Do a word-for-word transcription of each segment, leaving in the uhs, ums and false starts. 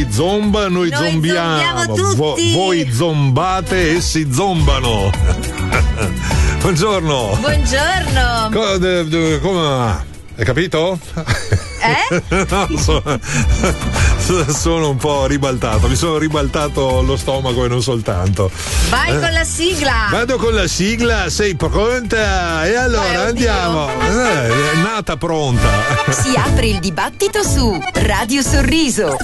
si zomba, noi, noi zombiamo. zombiamo tutti. Vo- voi zombate e si zombano. Buongiorno. Buongiorno. Co- de- de- come? Hai capito? Eh? No, sono, sono un po' ribaltato, mi sono ribaltato lo stomaco e non soltanto. Vai eh. con la sigla. Vado con la sigla, sei pronta? E allora Vai, andiamo. Eh, è nata pronta. Si apre il dibattito su Radio Sorriso.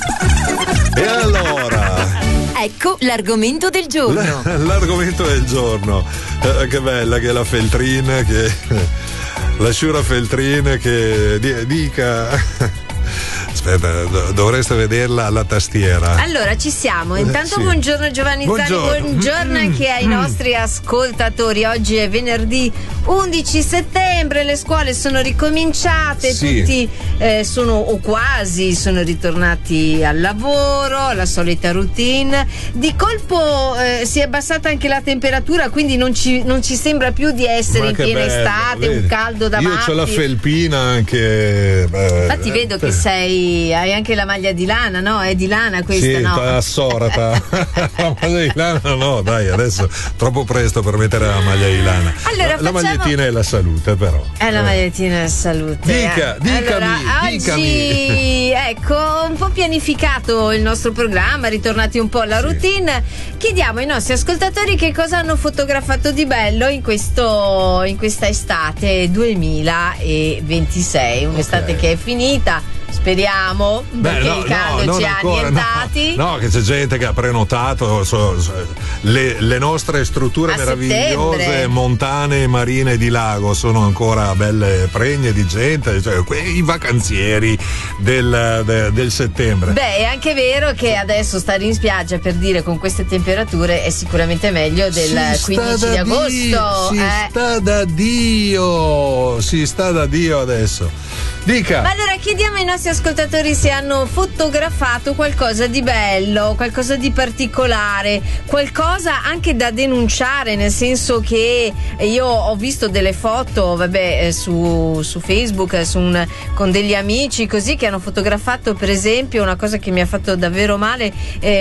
E allora? Ecco l'argomento del giorno. L- l'argomento del giorno. Eh, che bella che è la Feltrin, che la Sciura Feltrin che di- dica. Aspetta, do- dovreste vederla alla tastiera. Allora ci siamo. Intanto sì. buongiorno Giovanni Zani, Buongiorno, buongiorno mm, anche ai mm. nostri ascoltatori. Oggi è venerdì undici settembre, le scuole sono ricominciate, Sì. tutti eh, sono o quasi sono ritornati al lavoro, la solita routine. Di colpo eh, si è abbassata anche la temperatura, quindi non ci, non ci sembra più di essere Ma in che piena bello, estate, vedi? un caldo da Io matti. c'ho la felpina anche. eh, Infatti vedo che sei, hai anche la maglia di lana, no? È di lana questa, sì, no? assorata. La maglia di lana no, dai, adesso troppo presto per mettere la maglia di lana. Allora, la, la facciamo- magliettina è la salute, però. È la magliettina della salute. Dica, eh. dicami, allora, oggi, dicami. ecco, un po' pianificato il nostro programma, ritornati un po' alla Sì. routine. Chiediamo ai nostri ascoltatori che cosa hanno fotografato di bello in questo in questa estate duemilaventisei, un'estate Ok. che è finita. Speriamo, perché il caldo non ci ha ancora, annientati. No, no, che c'è gente che ha prenotato so- so- le, le nostre strutture A meravigliose, settembre. montane e marine di lago sono ancora belle pregne di gente, cioè que- i vacanzieri del, de- del settembre. Beh, è anche vero che adesso stare in spiaggia, per dire, con queste temperature è sicuramente meglio del Si quindici sta di da agosto. Dio, si eh. sta da Dio, si sta da Dio adesso. Dica. Ma allora chiediamo ai nostri ascoltatori se hanno fotografato qualcosa di bello, qualcosa di particolare, qualcosa anche da denunciare, nel senso che io ho visto delle foto, vabbè, eh, su, su Facebook eh, su un- con degli amici così, che hanno fotografato, per esempio, una cosa che mi ha fatto davvero male,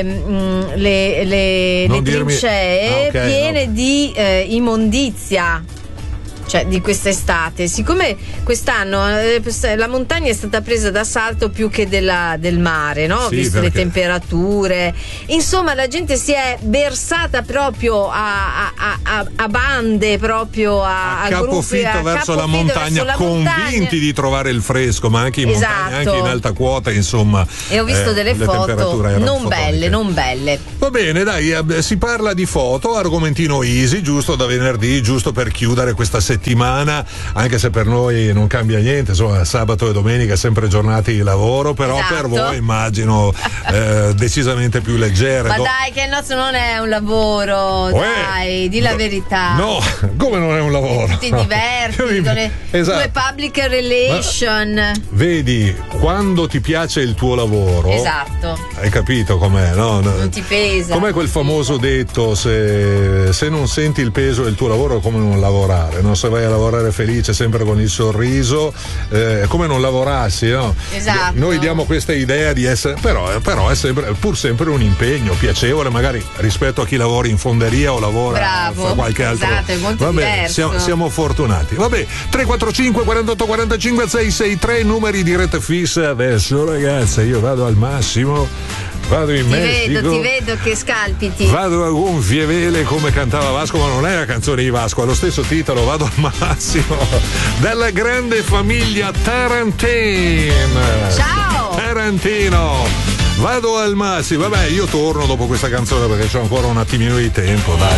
ehm, le, le, Non le dirmi- trincee Ah, ok, piene no. di eh, immondizia. Cioè, di quest'estate, siccome quest'anno eh, la montagna è stata presa d'assalto più che della, del mare, no? Sì, Viste le perché- temperature, insomma la gente si è versata proprio a, a, a- a, a bande, proprio a, a a gruppi, capofitto a verso la capofitto montagna, verso la convinti montagna. di trovare il fresco, ma anche in montagna, Esatto. anche in alta quota, insomma. E ho visto eh, delle le foto temperature erano non fotoniche. belle, non belle. Va bene, dai, eh, si parla di foto, argomentino easy, giusto da venerdì, giusto per chiudere questa settimana, anche se per noi non cambia niente, insomma, sabato e domenica sempre giornate di lavoro, però Esatto. per voi immagino eh, decisamente più leggere. Ma Do- dai, che il nostro non è un lavoro, Uè, dai, di la no, verità. No, come non è un lavoro? Ti diverti, Io mi- due, esatto. due public relation. Vedi, quando ti piace il tuo lavoro, Esatto. hai capito com'è, no? Non ti pesa. Com'è quel famoso detto, se, se non senti il peso del tuo lavoro è come non lavorare, no? Se vai a lavorare felice sempre con il sorriso, eh, è come non lavorassi, no? Esatto. Noi diamo questa idea di essere, però, però è sempre, pur sempre un impegno piacevole, magari rispetto a chi lavora in fonderia o lavora Bravo, fa qualche altro. esatto, è molto Vabbè, diverso. siamo, siamo fortunati. Vabbè, tre quattro cinque quarantotto quarantacinque sei sei tre numeri di rete fissa adesso, ragazzi, io vado al massimo. Vado in Ti Messico, vedo, ti vedo che scalpiti. vado a gonfie vele come cantava Vasco, ma non è la canzone di Vasco, ha lo stesso titolo, vado al massimo, della grande famiglia Tarantino. Ciao! Tarantino, vado al massimo. Vabbè, io torno dopo questa canzone perché c'ho ancora un attimino di tempo, dai.